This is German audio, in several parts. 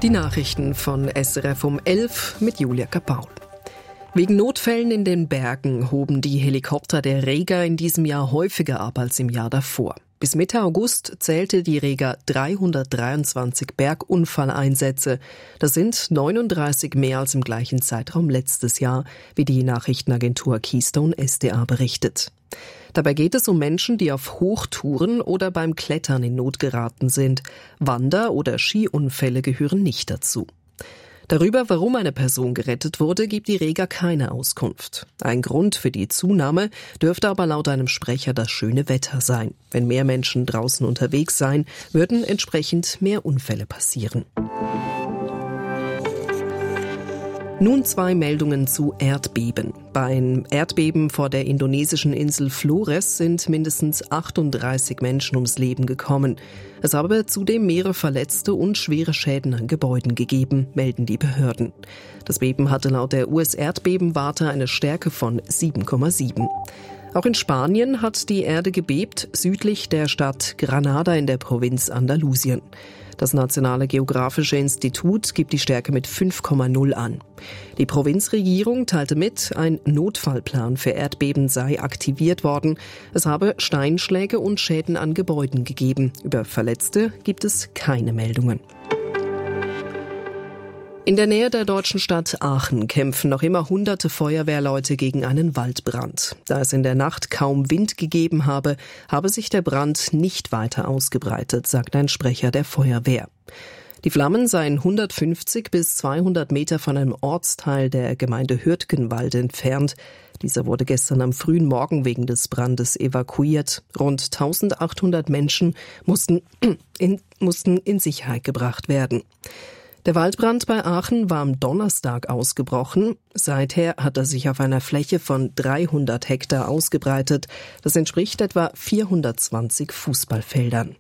Die Nachrichten von SRF um 11 mit Julia Kapaul. Wegen Notfällen in den Bergen hoben die Helikopter der Rega in diesem Jahr häufiger ab als im Jahr davor. Bis Mitte August zählte die Rega 323 Bergunfalleinsätze. Das sind 39 mehr als im gleichen Zeitraum letztes Jahr, wie die Nachrichtenagentur Keystone SDA berichtet. Dabei geht es um Menschen, die auf Hochtouren oder beim Klettern in Not geraten sind. Wander- oder Skiunfälle gehören nicht dazu. Darüber, warum eine Person gerettet wurde, gibt die Rega keine Auskunft. Ein Grund für die Zunahme dürfte aber laut einem Sprecher das schöne Wetter sein. Wenn mehr Menschen draußen unterwegs seien, würden entsprechend mehr Unfälle passieren. Nun 2 Meldungen zu Erdbeben. Beim Erdbeben vor der indonesischen Insel Flores sind mindestens 38 Menschen ums Leben gekommen. Es habe zudem mehrere Verletzte und schwere Schäden an Gebäuden gegeben, melden die Behörden. Das Beben hatte laut der US-Erdbebenwarte eine Stärke von 7,7. Auch in Spanien hat die Erde gebebt, südlich der Stadt Granada in der Provinz Andalusien. Das Nationale Geographische Institut gibt die Stärke mit 5,0 an. Die Provinzregierung teilte mit, ein Notfallplan für Erdbeben sei aktiviert worden. Es habe Steinschläge und Schäden an Gebäuden gegeben. Über Verletzte gibt es keine Meldungen. In der Nähe der deutschen Stadt Aachen kämpfen noch immer hunderte Feuerwehrleute gegen einen Waldbrand. Da es in der Nacht kaum Wind gegeben habe, habe sich der Brand nicht weiter ausgebreitet, sagt ein Sprecher der Feuerwehr. Die Flammen seien 150 bis 200 Meter von einem Ortsteil der Gemeinde Hürtgenwalde entfernt. Dieser wurde gestern am frühen Morgen wegen des Brandes evakuiert. Rund 1800 Menschen mussten in Sicherheit gebracht werden. Der Waldbrand bei Aachen war am Donnerstag ausgebrochen. Seither hat er sich auf einer Fläche von 300 Hektar ausgebreitet. Das entspricht etwa 420 Fußballfeldern.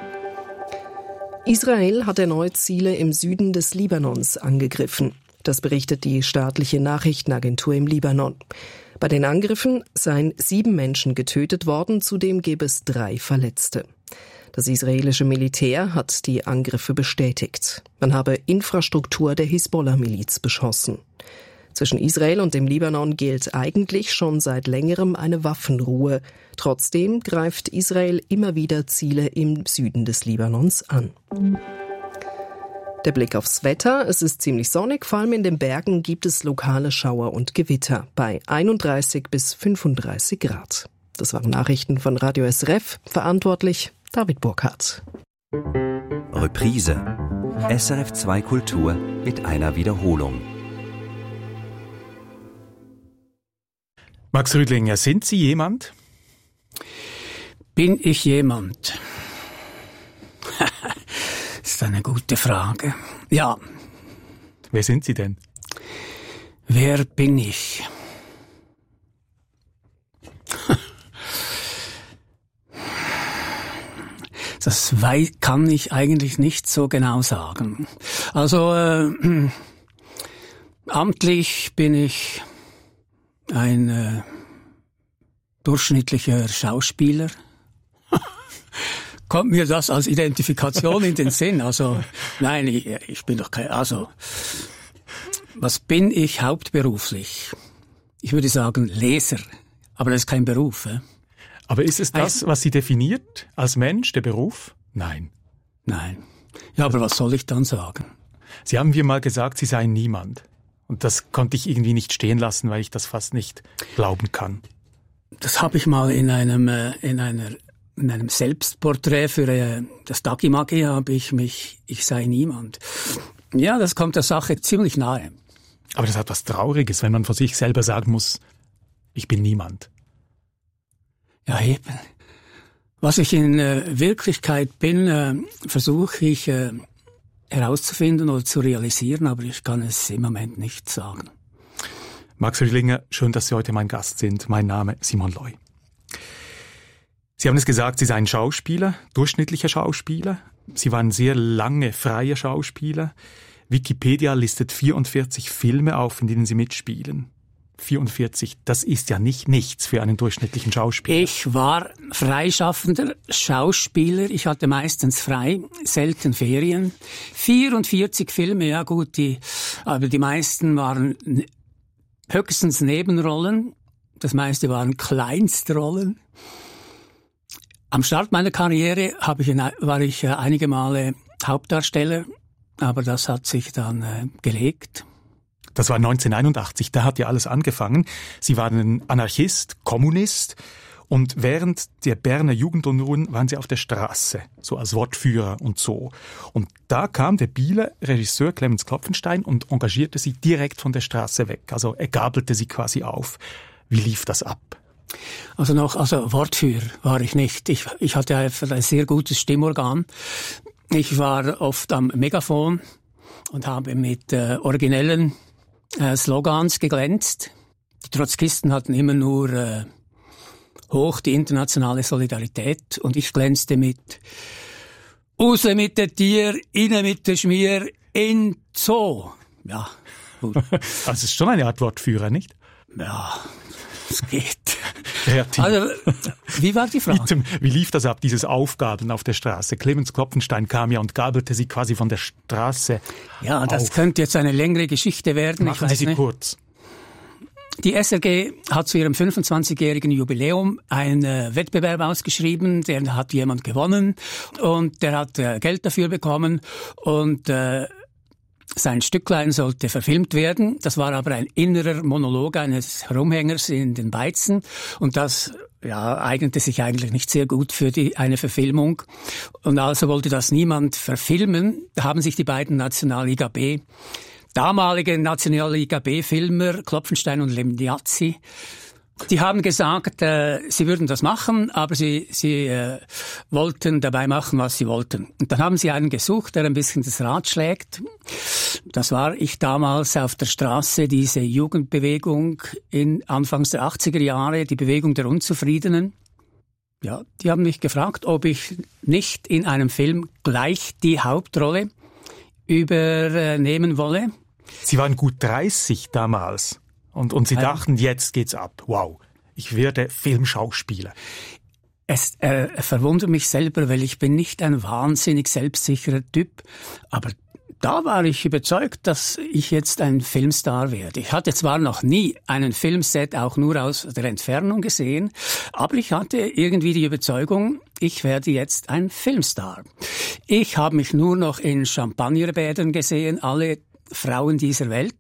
Israel hat erneut Ziele im Süden des Libanons angegriffen. Das berichtet die staatliche Nachrichtenagentur im Libanon. Bei den Angriffen seien 7 Menschen getötet worden, zudem gäbe es 3 Verletzte. Das israelische Militär hat die Angriffe bestätigt. Man habe Infrastruktur der Hisbollah-Miliz beschossen. Zwischen Israel und dem Libanon gilt eigentlich schon seit längerem eine Waffenruhe. Trotzdem greift Israel immer wieder Ziele im Süden des Libanons an. Der Blick aufs Wetter. Es ist ziemlich sonnig, vor allem in den Bergen gibt es lokale Schauer und Gewitter bei 31 bis 35 Grad. Das waren Nachrichten von Radio SRF, verantwortlich David Burkhardt. Reprise. SRF 2 Kultur mit einer Wiederholung. Max Rüdlinger, sind Sie jemand? Bin ich jemand? Das ist eine gute Frage. Ja. Wer sind Sie denn? Wer bin ich? Das kann ich eigentlich nicht so genau sagen. Also amtlich bin ich ein durchschnittlicher Schauspieler. Kommt mir das als Identifikation in den Sinn? Also nein, ich bin doch kein... Also was bin ich hauptberuflich? Ich würde sagen Leser, aber das ist kein Beruf. Aber ist es das, was Sie definiert als Mensch, der Beruf? Nein. Nein. Ja, aber was soll ich dann sagen? Sie haben mir mal gesagt, Sie seien niemand. Und das konnte ich irgendwie nicht stehen lassen, weil ich das fast nicht glauben kann. Das habe ich mal in einem Selbstporträt für das Dagi-Magi ich sei niemand. Ja, das kommt der Sache ziemlich nahe. Aber das hat was Trauriges, wenn man von sich selber sagen muss, ich bin niemand. Ja, eben. Was ich in Wirklichkeit bin, versuche ich herauszufinden oder zu realisieren, aber ich kann es im Moment nicht sagen. Max Rüdlinger, schön, dass Sie heute mein Gast sind. Mein Name Simon Loy. Sie haben es gesagt, Sie seien Schauspieler, durchschnittlicher Schauspieler. Sie waren sehr lange freier Schauspieler. Wikipedia listet 44 Filme auf, in denen Sie mitspielen. 44. Das ist ja nicht nichts für einen durchschnittlichen Schauspieler. Ich war freischaffender Schauspieler. Ich hatte meistens frei, selten Ferien. 44 Filme, ja gut, aber die meisten waren höchstens Nebenrollen. Das meiste waren Kleinstrollen. Am Start meiner Karriere war ich einige Male Hauptdarsteller, aber das hat sich dann gelegt. Das war 1981, da hat ja alles angefangen. Sie waren ein Anarchist, Kommunist und während der Berner Jugendunruhen waren Sie auf der Straße, so als Wortführer und so. Und da kam der Bieler Regisseur Clemens Klopfenstein und engagierte Sie direkt von der Straße weg. Also er gabelte Sie quasi auf. Wie lief das ab? Also Wortführer war ich nicht. Ich hatte einfach ein sehr gutes Stimmorgan. Ich war oft am Megafon und habe mit originellen Slogans geglänzt. Die Trotzkisten hatten immer nur hoch die internationale Solidarität und ich glänzte mit «Raus mit den Tier, rein mit den Schmier, in Zoo». Ja, gut. Also es ist schon eine Art Wortführer, nicht? Ja, es geht. Kreativ. Also, wie war die Frage? Wie lief das ab, dieses Aufgaben auf der Straße? Clemens Klopfenstein kam ja und gabelte Sie quasi von der Straße Ja, das auf. könnte jetzt eine längere Geschichte werden. Machen Sie sie kurz. Die SRG hat zu ihrem 25-jährigen Jubiläum einen Wettbewerb ausgeschrieben, den hat jemand gewonnen und der hat Geld dafür bekommen und sein Stücklein sollte verfilmt werden. Das war aber ein innerer Monolog eines Herumhängers in den Beizen und das eignete sich eigentlich nicht sehr gut für eine Verfilmung. Und also wollte das niemand verfilmen. Da haben sich die beiden Nationalliga B, damalige Nationalliga B-Filmer, Klopfenstein und Lemniazzi, die haben gesagt, sie würden das machen, aber sie wollten dabei machen, was sie wollten. Und dann haben sie einen gesucht, der ein bisschen das Rad schlägt. Das war ich damals auf der Straße, diese Jugendbewegung in Anfangs der 80er Jahre, die Bewegung der Unzufriedenen. Ja, die haben mich gefragt, ob ich nicht in einem Film gleich die Hauptrolle übernehmen wolle. Sie waren gut 30 damals. Und Sie dachten, jetzt geht's ab. Wow, ich werde Filmschauspieler. Es verwundert mich selber, weil ich bin nicht ein wahnsinnig selbstsicherer Typ. Aber da war ich überzeugt, dass ich jetzt ein Filmstar werde. Ich hatte zwar noch nie einen Filmset auch nur aus der Entfernung gesehen, aber ich hatte irgendwie die Überzeugung, ich werde jetzt ein Filmstar. Ich habe mich nur noch in Champagnerbädern gesehen, alle Frauen dieser Welt.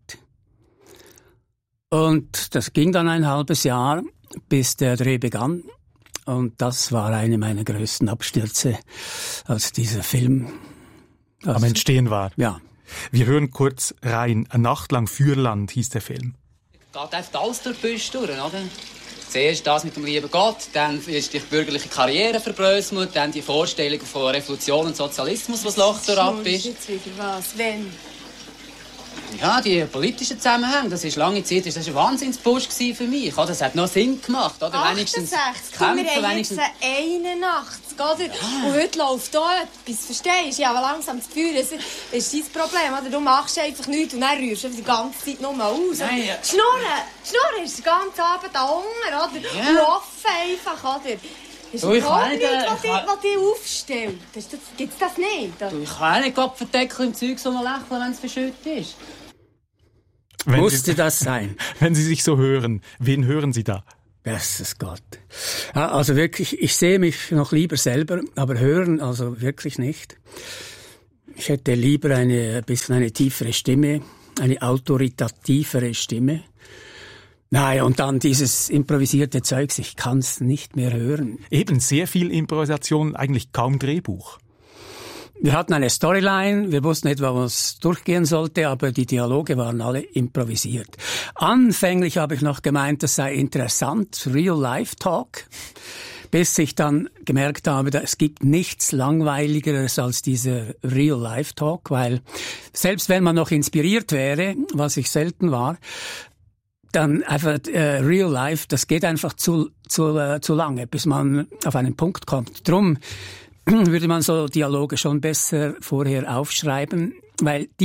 Und das ging dann ein halbes Jahr, bis der Dreh begann. Und das war eine meiner größten Abstürze, als dieser Film am Entstehen war. Ja. Wir hören kurz rein. Eine Nacht lang Fürland hieß der Film. Geht einfach alles durch die Büsche durch, oder? Zuerst das mit dem lieben Gott, dann ist die bürgerliche Karriere verbröselt, dann die Vorstellung von Revolution und Sozialismus, was Loch durchab ist. Jetzt wieder was? Wenn? Ja, die politischen Zusammenhänge, das ist lange Zeit, das war ein Wahnsinnspush für mich. Oder? Das hat noch Sinn gemacht, oder? 68, komm, wir haben jetzt 81, oder? Ja. Und heute läuft da etwas, verstehst du? Ich habe langsam das Gefühl, das ist dein Problem, oder? Du machst einfach nichts und dann rührst du die ganze Zeit nur aus. Nein, ja. Schnurren ist den ganzen Abend da unten, oder? Ja. Und offen einfach, oder? Das ist überhaupt nicht, was dich aufstellt. Gibt's das nicht? Du, ich kann auch nicht Kopfverdeckel im Zeug so mal lächeln, wenn es verschüttet ist. Musste das sein? Wenn Sie sich so hören, wen hören Sie da? Bestes Gott. Ja, also wirklich, ich sehe mich noch lieber selber, aber hören also wirklich nicht. Ich hätte lieber ein bisschen eine tiefere Stimme, eine autoritativere Stimme. Naja, und dann dieses improvisierte Zeugs, ich kann's nicht mehr hören. Eben sehr viel Improvisation, eigentlich kaum Drehbuch. Wir hatten eine Storyline, wir wussten etwa, was durchgehen sollte, aber die Dialoge waren alle improvisiert. Anfänglich habe ich noch gemeint, das sei interessant, Real-Life-Talk, bis ich dann gemerkt habe, es gibt nichts Langweiligeres als dieser Real-Life-Talk, weil selbst wenn man noch inspiriert wäre, was ich selten war, dann einfach Real Life, das geht einfach zu lange, bis man auf einen Punkt kommt. Drum würde man so Dialoge schon besser vorher aufschreiben, weil die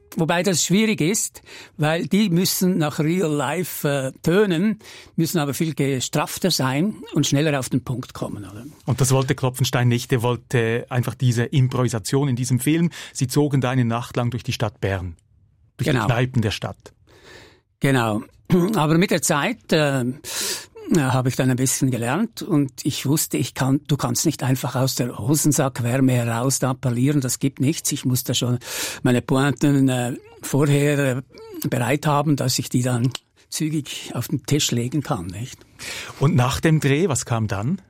Wobei das schwierig ist, weil die müssen nach Real Life tönen, müssen aber viel gestrafter sein und schneller auf den Punkt kommen. Oder? Und das wollte Klopfenstein nicht. Er wollte einfach diese Improvisation in diesem Film. Sie zogen da eine Nacht lang durch die Stadt Bern, durch die Kneipen der Stadt. Genau. Aber mit der Zeit habe ich dann ein bisschen gelernt und ich wusste, du kannst nicht einfach aus der Hosensackwärme heraus da parlieren, das gibt nichts. Ich muss da schon meine Pointen vorher bereit haben, dass ich die dann zügig auf den Tisch legen kann, nicht? Und nach dem Dreh, was kam dann?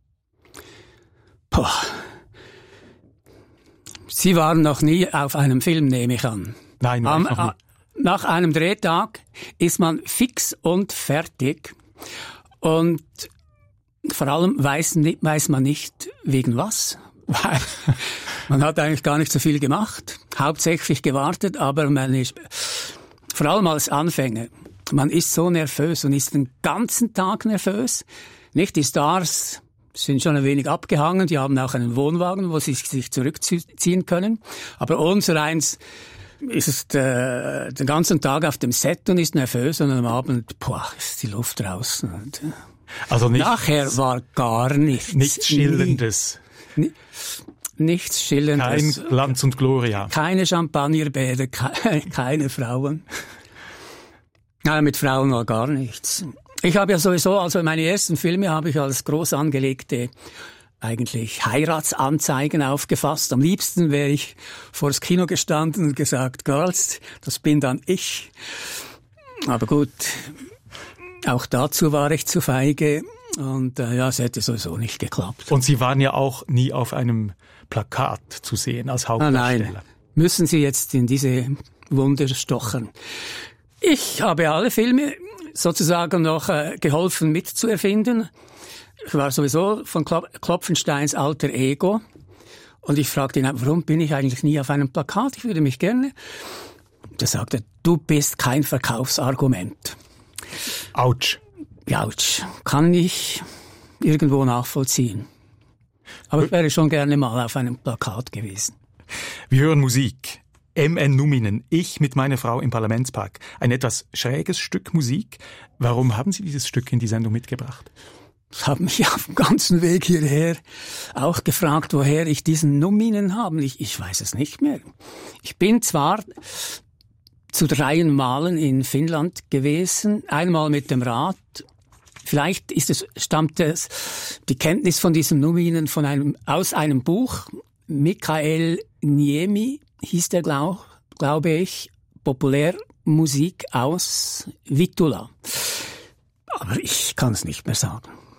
Sie waren noch nie auf einem Film, nehme ich an. Nein, noch nie. Nach einem Drehtag ist man fix und fertig. Und vor allem weiß man nicht, wegen was. Weil man hat eigentlich gar nicht so viel gemacht, hauptsächlich gewartet, aber man ist, vor allem als Anfänger, man ist so nervös und ist den ganzen Tag nervös. Nicht, die Stars sind schon ein wenig abgehangen, die haben auch einen Wohnwagen, wo sie sich zurückziehen können. Aber unsereins ist den ganzen Tag auf dem Set und ist nervös und am Abend, ist die Luft draußen. Und, also nachher war gar nichts. Nichts Schillerndes. Nichts Schillerndes. Kein Glanz und Gloria. Keine Champagnerbäder, keine Frauen. Nein, mit Frauen war gar nichts. Ich habe ja sowieso, also meine ersten Filme habe ich als groß angelegte eigentlich Heiratsanzeigen aufgefasst. Am liebsten wäre ich vors Kino gestanden und gesagt, Girls, das bin dann ich. Aber gut, auch dazu war ich zu feige und es hätte sowieso nicht geklappt. Und Sie waren ja auch nie auf einem Plakat zu sehen als Hauptdarsteller. Nein, müssen Sie jetzt in diese Wunde stochern. Ich habe alle Filme sozusagen noch geholfen mitzuerfinden. Ich war sowieso von Klopfensteins alter Ego und ich fragte ihn, warum bin ich eigentlich nie auf einem Plakat? Ich würde mich gerne. Da sagte er, du bist kein Verkaufsargument. Autsch. Autsch. Kann ich irgendwo nachvollziehen. Aber ich wäre schon gerne mal auf einem Plakat gewesen. Wir hören Musik. MN Numinen, ich mit meiner Frau im Parlamentspark. Ein etwas schräges Stück Musik. Warum haben Sie dieses Stück in die Sendung mitgebracht? Ich habe mich auf dem ganzen Weg hierher auch gefragt, woher ich diesen Numinen habe. Ich weiß es nicht mehr. Ich bin zwar zu 3 Malen in Finnland gewesen, einmal mit dem Rad. Vielleicht stammt die Kenntnis von diesen Numinen aus einem Buch. Mikael Niemi hieß der, glaube ich, Populärmusik aus Vittula. Aber ich kann es nicht mehr sagen.